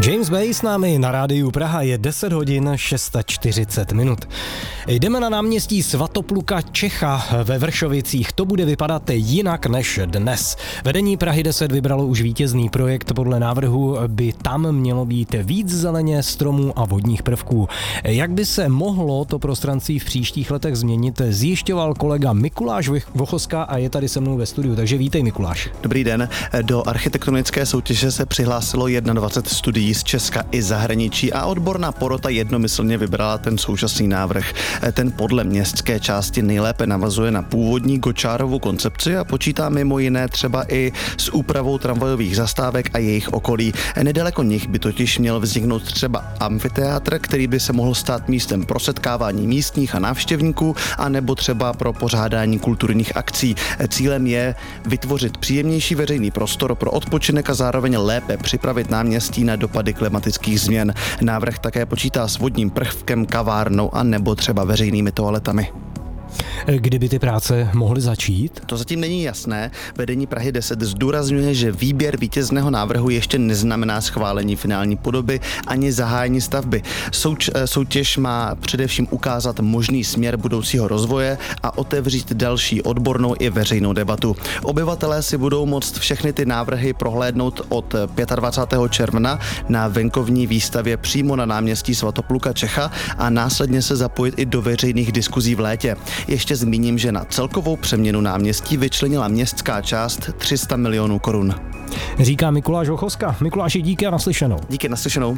James Bay s námi na rádiu Praha, je 10 hodin 640 minut. Jdeme na náměstí Svatopluka Čecha ve Vršovicích. To bude vypadat jinak než dnes. Vedení Prahy 10 vybralo už vítězný projekt. Podle návrhu by tam mělo být víc zeleně, stromů a vodních prvků. Jak by se mohlo to prostranství v příštích letech změnit, zjišťoval kolega Mikuláš Vochoska a je tady se mnou ve studiu. Takže vítej, Mikuláš. Dobrý den. Do architektonické soutěže se přihlásilo 21 studií z Česka i zahraničí a odborná porota jednomyslně vybrala ten současný návrh. Ten podle městské části nejlépe navazuje na původní Gočárovu koncepci a počítá mimo jiné třeba i s úpravou tramvajových zastávek a jejich okolí. Nedaleko nich by totiž měl vzniknout třeba amfiteátr, který by se mohl stát místem pro setkávání místních a návštěvníků, a nebo třeba pro pořádání kulturních akcí. Cílem je vytvořit příjemnější veřejný prostor pro odpočinek a zároveň lépe připravit náměstí na dopady klimatických změn. Návrh také počítá s vodním prvkem, kavárnou a nebo třeba veřejnými toaletami. Kdyby ty práce mohly začít? To zatím není jasné. Vedení Prahy 10 zdůrazňuje, že výběr vítězného návrhu ještě neznamená schválení finální podoby ani zahájení stavby. Soutěž má především ukázat možný směr budoucího rozvoje a otevřít další odbornou i veřejnou debatu. Obyvatelé si budou moct všechny ty návrhy prohlédnout od 25. června na venkovní výstavě přímo na náměstí Svatopluka Čecha a následně se zapojit i do veřejných diskuzí v létě. Ještě zmíním, že na celkovou přeměnu náměstí vyčlenila městská část 300 milionů korun. Říká Mikuláš Vochoska. Mikuláši, díky a naslyšenou. Díky, naslyšenou.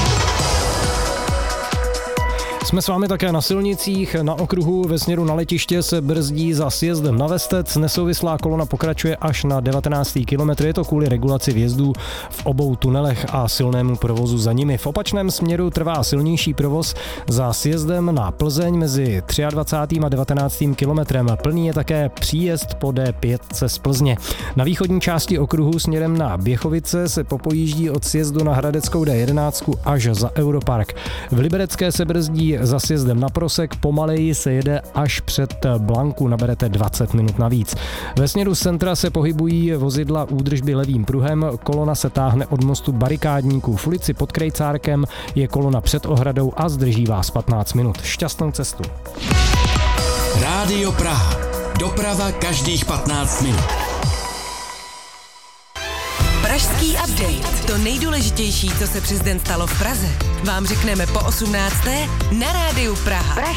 Jsme s vámi také na silnicích. Na okruhu ve směru na letiště se brzdí za sjezdem na Vestec. Nesouvislá kolona pokračuje až na 19. kilometr. Je to kvůli regulaci vjezdů v obou tunelech a silnému provozu za nimi. V opačném směru trvá silnější provoz za sjezdem na Plzeň mezi 23. a 19. kilometrem. Plný je také příjezd po D5 z Plzně. Na východní části okruhu směrem na Běchovice se popojíždí od sjezdu na Hradeckou D11 až za Europark. V Liberecké se brzdí za sjezdem na Prosek, pomaleji se jede až před Blanku, naberete 20 minut navíc. Ve směru z centra se pohybují vozidla údržby levým pruhem, kolona se táhne od mostu Barikádníků. V ulici pod Krejcárkem je kolona před ohradou a zdrží vás 15 minut. Šťastnou cestu. Rádio Praha. Doprava každých 15 minut. Pražský update. To nejdůležitější, co se přes den stalo v Praze, vám řekneme po 18. na Rádiu Praha.